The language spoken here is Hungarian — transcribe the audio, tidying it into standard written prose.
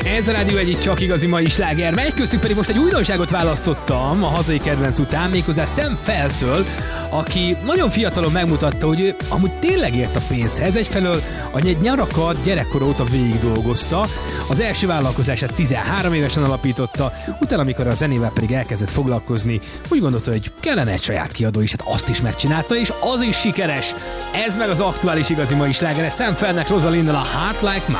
Ez a Rádió egyik csak igazi mai sláger, mely köztük pedig most egy újdonságot választottam a hazai kedvenc után, méghozzá Sam Feltől, aki nagyon fiatalon megmutatta, hogy ő amúgy tényleg ért a pénzhez. Egyfelől a nyarakat gyerekkor óta végig dolgozta, az első vállalkozását 13 évesen alapította, utána, amikor a zenével pedig elkezdett foglalkozni, úgy gondolta, hogy kellene egy saját kiadó is, hát azt is megcsinálta, és az is sikeres. Ez meg az aktuális igazi mai sláger, Sam Feltnek Rosalind-dal a Heart Like Mine.